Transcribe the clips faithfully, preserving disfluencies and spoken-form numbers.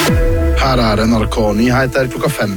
Her er N R K Nyheter klokka fem.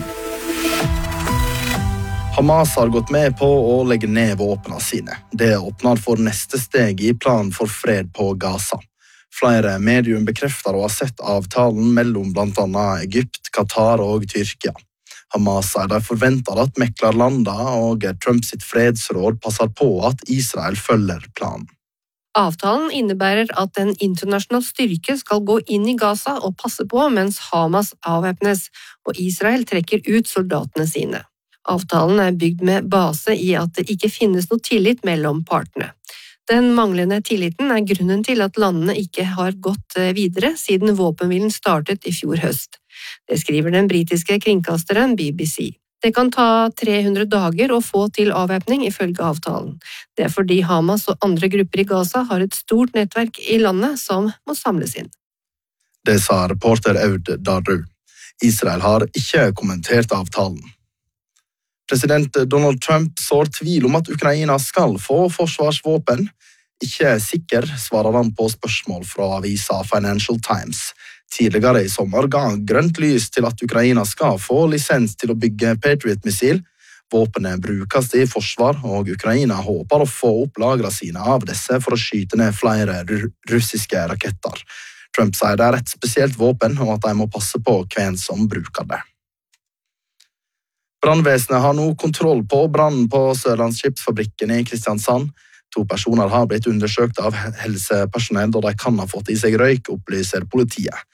Hamas har gått med på å legge ned våpnene sine. Det åpner for neste steg i planen for fred på Gaza. Flere medium bekrefter å ha sett avtalen mellom blant annet Egypt, Qatar og Tyrkia. Hamas sier de forventer at meklerlander og Trump sitt fredsråd passer på at Israel følger planen. Avtalen innebærer at en internasjonal styrke skal gå inn i Gaza og passe på mens Hamas avvæpnes, og Israel trekker ut soldatene sine. Avtalen er bygd med base i at det ikke finnes noe tillit mellom partene. Den manglende tilliten er grunnen til at landene ikke har gått videre siden våpenhvilen startet i fjor høst. Det skriver den britiske kringkasteren B B C. Det kan ta tre hundre dager å få til avvæpning ifølge avtalen. Det er fordi Hamas og andre grupper i Gaza har et stort nettverk i landet som må samles inn. Det sa reporter Aud Darru. Israel har ikke kommentert avtalen. President Donald Trump sår tvil om at Ukraina skal få forsvarsvåpen. Ikke sikker, svarer han på spørsmål fra avisa Financial Times. Tidligere i sommer ga han grønt lys til at Ukraina skal få lisens til å bygge Patriot-missil. Våpenet brukes i forsvar, og Ukraina håper å få opp lagrene sine av disse for å skyte ned flere russiske raketter. Trump sier det er et spesielt våpen, og at de må passe på hvem som bruker det. Brannvesenet har nå kontroll på brannen på Sørlandsskipsfabrikken i Kristiansand. To personer har blitt undersøkt av helsepersonell da de kan ha fått i seg røyk, opplyser politiet.